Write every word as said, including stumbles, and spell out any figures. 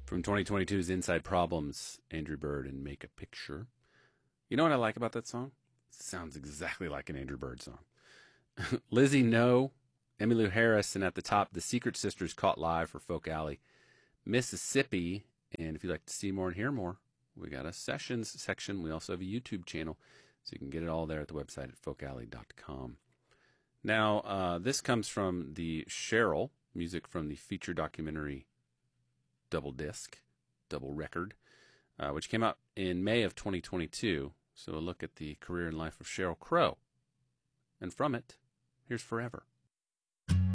From twenty twenty-two's Inside Problems, Andrew Bird and Make a Picture. You know what I like about that song? It sounds exactly like an Andrew Bird song. Lizzie No, Emmylou Harris, and at the top, The Secret Sisters caught live for Folk Alley, Mississippi. And if you'd like to see more and hear more, we got a sessions section. We also have a YouTube channel, so you can get it all there at the website at folk alley dot com. Now, uh, this comes from the Cheryl, music from the feature documentary Double Disc, Double Record, uh, which came out in May of twenty twenty-two. So a look at the career and life of Sheryl Crow. And from it, here's Forever.